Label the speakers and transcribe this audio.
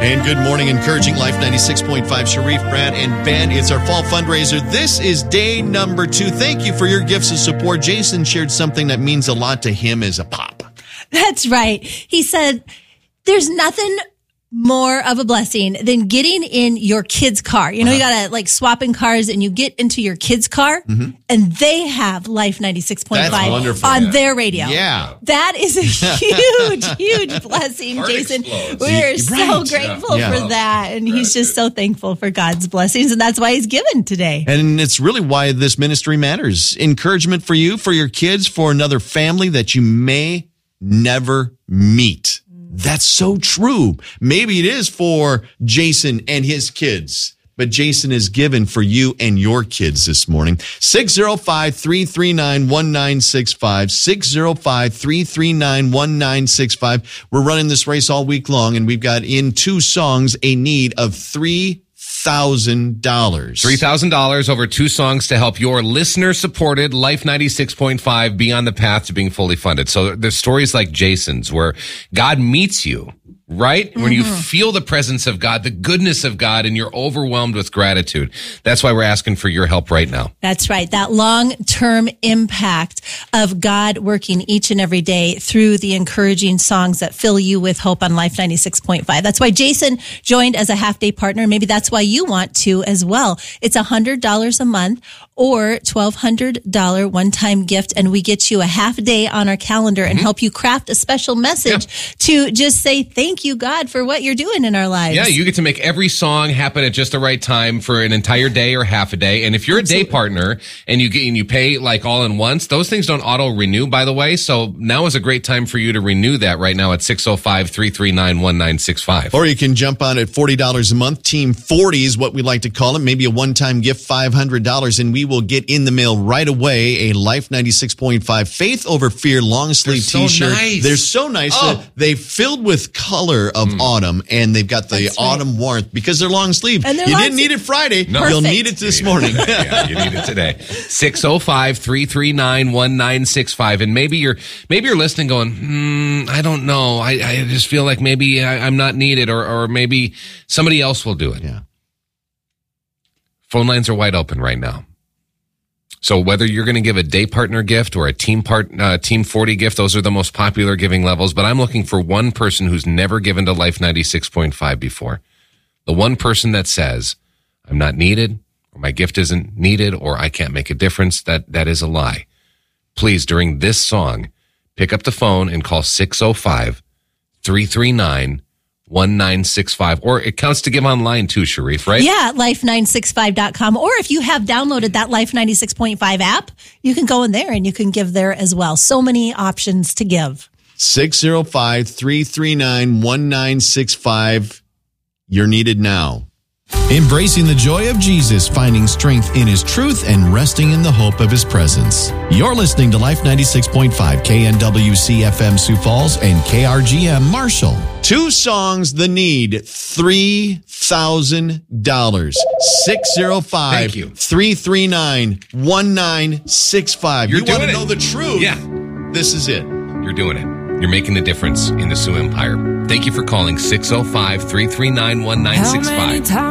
Speaker 1: And good morning, Encouraging Life 96.5, Sharif, Brad, and Ben. It's our fall fundraiser. This is day number 2. Thank you for your gifts of support. Jason shared something that means a lot to him as a pop.
Speaker 2: That's right. He said, there's nothing more of a blessing than getting in your kid's car. You know, you got to like swap in cars and you get into your kid's car and they have Life 96.5 on their radio.
Speaker 1: Yeah.
Speaker 2: That is a huge, huge blessing,
Speaker 3: Heart
Speaker 2: Jason.
Speaker 3: explodes.
Speaker 2: We are so grateful for that. And he's just so thankful for God's blessings. And that's why he's given today.
Speaker 1: And it's really why this ministry matters. Encouragement for you, for your kids, for another family that you may never meet. That's so true. Maybe it is for Jason and his kids, but Jason is given for you and your kids this morning. 605-339-1965, 605-339-1965. We're running this race all week long, and we've got in 2 songs a need of $3,000.
Speaker 3: $3,000 over 2 songs to help your listener-supported Life 96.5 be on the path to being fully funded. So there's stories like Jason's where God meets you, right? When you feel the presence of God, the goodness of God, and you're overwhelmed with gratitude. That's why we're asking for your help right now.
Speaker 2: That's right. That long-term impact of God working each and every day through the encouraging songs that fill you with hope on Life 96.5. That's why Jason joined as a half-day partner. Maybe that's why you want to as well. It's $100 a month or $1,200 one-time gift, and we get you a half day on our calendar and help you craft a special message to just say thank you, God, for what you're doing in our lives.
Speaker 3: Yeah, you get to make every song happen at just the right time for an entire day or half a day. And if you're a day partner and you pay like all in once, those things don't auto renew, by the way. So now is a great time for you to renew that right now at 605-339-1965.
Speaker 1: Or you can jump on at $40 a month. Team 40 is what we like to call it. Maybe a one-time gift, $500, and we will get in the mail right away a Life 96.5 Faith Over Fear long sleeve t-shirt.
Speaker 3: Nice.
Speaker 1: They're so nice. They filled with color of autumn, and they've got the autumn warmth because they're long sleeve.
Speaker 2: And
Speaker 1: you didn't need it Friday.
Speaker 3: No.
Speaker 1: You'll need it this morning.
Speaker 3: Yeah, you need it today. 605-339-1965. And maybe you're listening going, I don't know. I just feel like maybe I'm not needed or maybe somebody else will do it.
Speaker 1: Yeah.
Speaker 3: Phone lines are wide open right now. So whether you're going to give a day partner gift or a Team 40 gift, those are the most popular giving levels. But I'm looking for one person who's never given to Life 96.5 before. The one person that says, I'm not needed, or my gift isn't needed, or I can't make a difference, that is a lie. Please, during this song, pick up the phone and call 605-339-1965. Or it counts to give online too, Sharif, right?
Speaker 2: Yeah, life965.com. Or if you have downloaded that Life 96.5 app, you can go in there and you can give there as well. So many options to give.
Speaker 1: 605-339-1965. You're needed now. Embracing the joy of Jesus, finding strength in his truth, and resting in the hope of his presence. You're listening to Life 96.5, KNWC-FM Sioux Falls and KRGM Marshall. 2 songs, the need, $3,000. 605-339-1965. You want to know the truth?
Speaker 3: Yeah.
Speaker 1: This is it.
Speaker 3: You're doing it. You're making a difference in the Sioux Empire. Thank you for calling 605-339-1965.